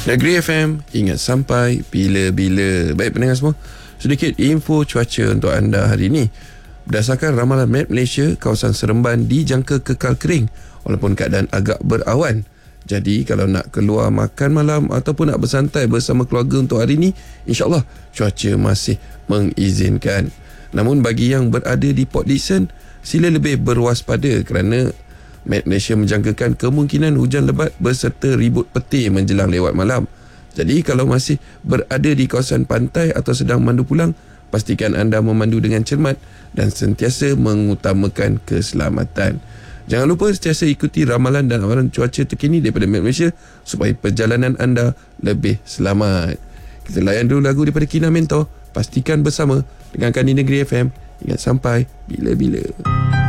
Negeri FM, ingat sampai bila-bila. Baik pendengar semua, sedikit info cuaca untuk anda hari ini. Berdasarkan ramalan Met Malaysia, kawasan Seremban dijangka kekal kering walaupun keadaan agak berawan. Jadi kalau nak keluar makan malam ataupun nak bersantai bersama keluarga untuk hari ini, insyaAllah cuaca masih mengizinkan. Namun bagi yang berada di Port Dickson, sila lebih berwaspada kerana Met Malaysia menjangkakan kemungkinan hujan lebat berserta ribut petir menjelang lewat malam. Jadi kalau masih berada di kawasan pantai atau sedang mandu pulang, pastikan anda memandu dengan cermat dan sentiasa mengutamakan keselamatan. Jangan lupa sentiasa ikuti ramalan dan awalan cuaca terkini daripada Met Malaysia supaya perjalanan anda lebih selamat. Kita layan dulu lagu daripada Kina Mentor. Pastikan bersama dengarkan di Negeri FM. Ingat sampai bila-bila.